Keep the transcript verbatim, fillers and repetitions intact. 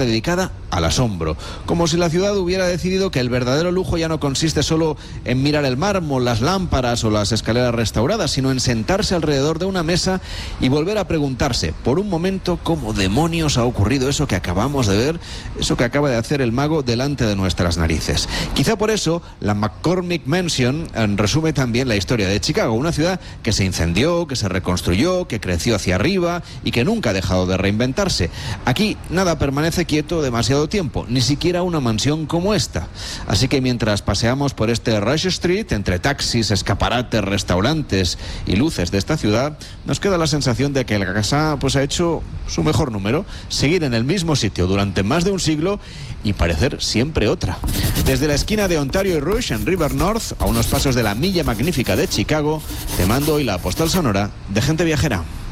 dedicada al asombro, como si la ciudad hubiera decidido que el verdadero lujo ya no consiste solo en mirar el mármol, las lámparas o las escaleras restauradas, sino en sentarse alrededor de una mesa y volver a preguntarse por un momento cómo demonios ha ocurrido eso que acabamos de ver, eso que acaba de hacer el mago delante de nuestras narices. Quizá por eso la McCormick Mansion resume también la historia de Chicago, una ciudad que se incendió, que se reconstruyó, que creció hacia arriba y que nunca ha dejado de reinventarse. Aquí nada permanece quieto demasiado tiempo, ni siquiera una mansión como esta. Así que mientras paseamos por este Rush Street, entre taxis, escaparates, restaurantes y luces de esta ciudad, nos queda la sensación de que la casa pues ha hecho su mejor número, seguir en el mismo sitio durante más de un siglo y parecer siempre otra. Desde la esquina de Ontario y Rush, en River North, a unos pasos de la Milla Magnífica de Chicago, te mando hoy la postal sonora de Gente Viajera.